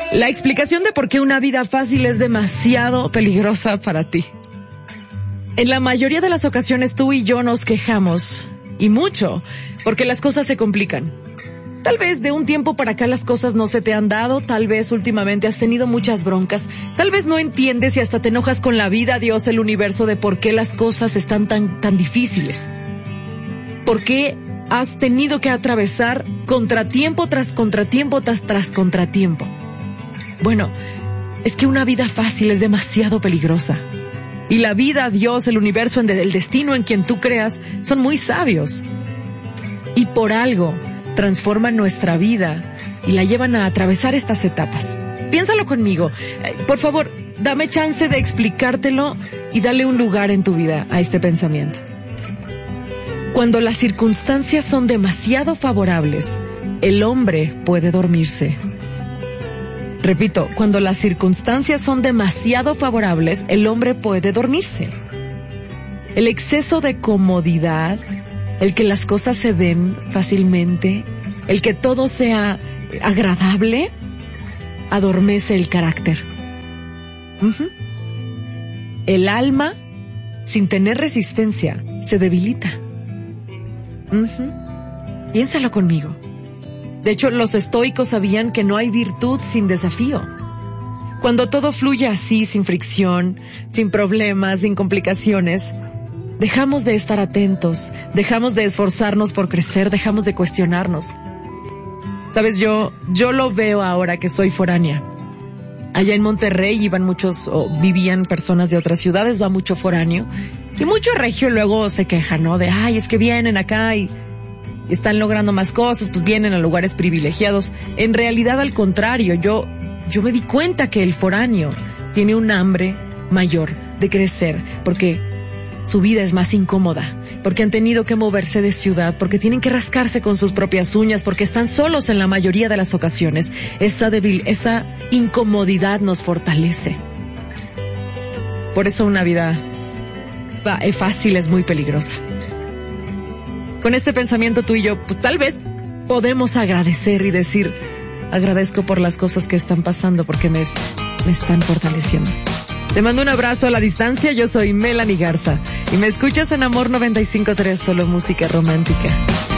La explicación de por qué una vida fácil es demasiado peligrosa para ti. En la mayoría de las ocasiones tú y yo nos quejamos, y mucho, porque las cosas se complican. Tal vez de un tiempo para acá las cosas no se te han dado, tal vez últimamente has tenido muchas broncas, tal vez no entiendes y hasta te enojas con la vida, Dios, el universo, de por qué las cosas están tan difíciles. ¿Por qué has tenido que atravesar contratiempo tras contratiempo tras contratiempo? Bueno, es que una vida fácil es demasiado peligrosa. Y la vida, Dios, el universo, el destino en quien tú creas, son muy sabios. Y por algo transforman nuestra vida y la llevan a atravesar estas etapas. Piénsalo conmigo. Por favor, dame chance de explicártelo y dale un lugar en tu vida a este pensamiento. Cuando las circunstancias son demasiado favorables, el hombre puede dormirse. Repito, cuando las circunstancias son demasiado favorables, el hombre puede dormirse. El exceso de comodidad, el que las cosas se den fácilmente, el que todo sea agradable, adormece el carácter. El alma, sin tener resistencia, se debilita. Piénsalo conmigo. De hecho, los estoicos sabían que no hay virtud sin desafío. Cuando todo fluye así, sin fricción, sin problemas, sin complicaciones, dejamos de estar atentos, dejamos de esforzarnos por crecer, dejamos de cuestionarnos. Sabes, yo lo veo ahora que soy foránea. Allá en Monterrey vivían personas de otras ciudades, va mucho foráneo. Y mucho regio luego se queja, ¿no? De, es que vienen acá y están logrando más cosas, pues vienen a lugares privilegiados. En realidad, al contrario, yo me di cuenta que el foráneo tiene un hambre mayor de crecer, porque su vida es más incómoda, porque han tenido que moverse de ciudad, porque tienen que rascarse con sus propias uñas, porque están solos en la mayoría de las ocasiones. Esa incomodidad nos fortalece. Por eso una vida fácil es muy peligrosa. Con este pensamiento tú y yo, pues tal vez podemos agradecer y decir, agradezco por las cosas que están pasando porque me están fortaleciendo. Te mando un abrazo a la distancia, yo soy Melanie Garza y me escuchas en Amor 95.3, solo música romántica.